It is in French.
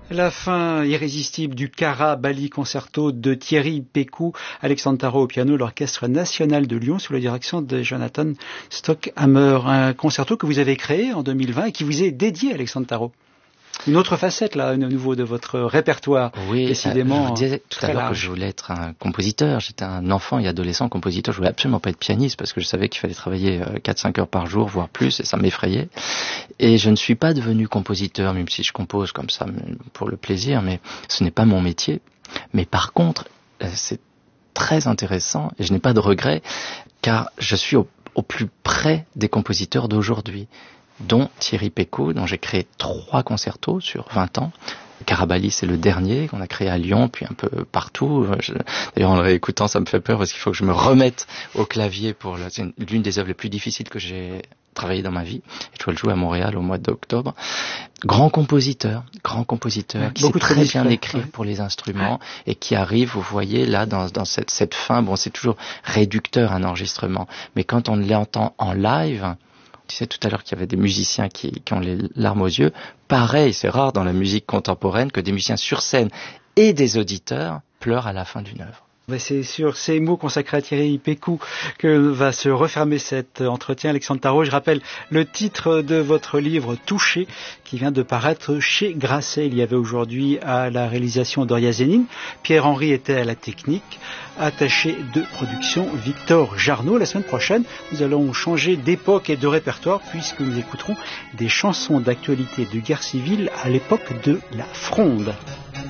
La fin irrésistible du Cara Bali Concerto de Thierry Pécou, Alexandre Tarot au piano, l'Orchestre National de Lyon sous la direction de Jonathan Stockhammer. Un concerto que vous avez créé en 2020 et qui vous est dédié, Alexandre Tarot. Une autre facette, là, à nouveau, de votre répertoire. Oui, décidément. Je vous disais tout à l'heure que je voulais être un compositeur. J'étais un enfant et adolescent compositeur. Je voulais absolument pas être pianiste parce que je savais qu'il fallait travailler 4-5 heures par jour, voire plus, et ça m'effrayait. Et je ne suis pas devenu compositeur, même si je compose comme ça pour le plaisir, mais ce n'est pas mon métier. Mais par contre, c'est très intéressant et je n'ai pas de regrets car je suis au plus près des compositeurs d'aujourd'hui, dont Thierry Pécou, dont j'ai créé 3 concertos sur 20 ans. Cara Bali, c'est le dernier qu'on a créé à Lyon, puis un peu partout. D'ailleurs, en le réécoutant, ça me fait peur parce qu'il faut que je me remette au clavier c'est l'une des œuvres les plus difficiles que j'ai travaillé dans ma vie. Je dois le jouer à Montréal au mois d'octobre. Grand compositeur qui sait très bien écrire pour les instruments et qui arrive, vous voyez, là, dans cette fin. Bon, c'est toujours réducteur un enregistrement, mais quand on l'entend en live, tu sais tout à l'heure qu'il y avait des musiciens qui ont les larmes aux yeux. Pareil, c'est rare dans la musique contemporaine que des musiciens sur scène et des auditeurs pleurent à la fin d'une œuvre. C'est sur ces mots consacrés à Thierry Pécou que va se refermer cet entretien. Alexandre Tarot, je rappelle le titre de votre livre Touché, qui vient de paraître chez Grasset. Il y avait aujourd'hui à la réalisation Doria Zénine. Pierre-Henri était à la technique. Attaché de production Victor Jarnaud. La semaine prochaine, nous allons changer d'époque et de répertoire puisque nous écouterons des chansons d'actualité de guerre civile à l'époque de la Fronde.